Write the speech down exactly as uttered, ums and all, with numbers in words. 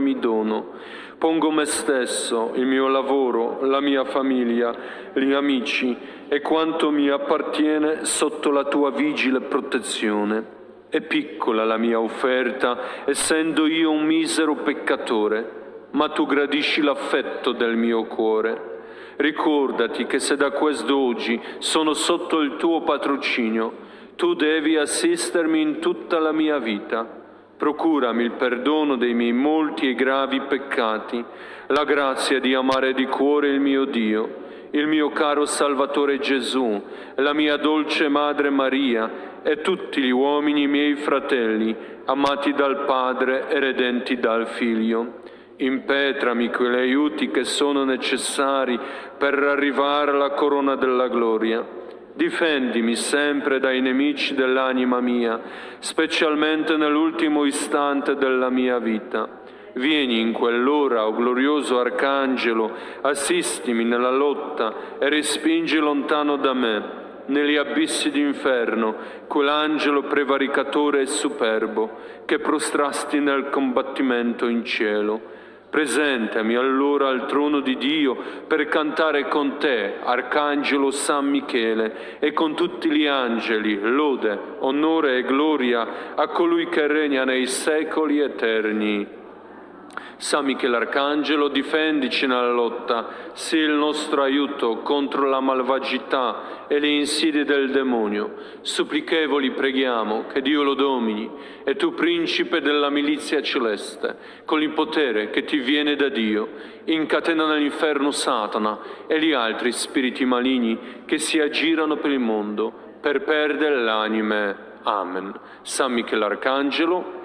mi dono. Pongo me stesso, il mio lavoro, la mia famiglia, gli amici e quanto mi appartiene sotto la tua vigile protezione. È piccola la mia offerta, essendo io un misero peccatore, ma tu gradisci l'affetto del mio cuore. Ricordati che se da quest'oggi sono sotto il tuo patrocinio, tu devi assistermi in tutta la mia vita. Procurami il perdono dei miei molti e gravi peccati, la grazia di amare di cuore il mio Dio, il mio caro Salvatore Gesù, la mia dolce Madre Maria e tutti gli uomini miei fratelli, amati dal Padre e redenti dal Figlio. Impetrami quegli aiuti che sono necessari per arrivare alla corona della gloria. Difendimi sempre dai nemici dell'anima mia, specialmente nell'ultimo istante della mia vita. Vieni in quell'ora, o glorioso Arcangelo, assistimi nella lotta e respingi lontano da me, negli abissi d'inferno, quell'angelo prevaricatore e superbo che prostrasti nel combattimento in cielo. Presentami allora al trono di Dio per cantare con te, Arcangelo San Michele, e con tutti gli angeli, lode, onore e gloria a colui che regna nei secoli eterni. San Michele Arcangelo, difendici nella lotta, sii il nostro aiuto contro la malvagità e le insidie del demonio. Supplichevoli preghiamo che Dio lo domini, e tu, principe della milizia celeste, con il potere che ti viene da Dio, incatena nell'inferno Satana e gli altri spiriti maligni che si aggirano per il mondo per perdere l'anime. Amen. San Michele Arcangelo,